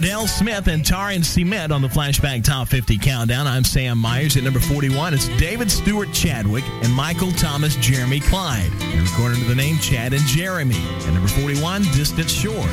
Ardell Smith and Tar and Cement on the Flashback Top 50 Countdown. I'm Sam Myers. At number 41, it's David Stewart Chadwick and Michael Thomas Jeremy Clyde. And recorded under the name Chad and Jeremy. At number 41, Distant Shores.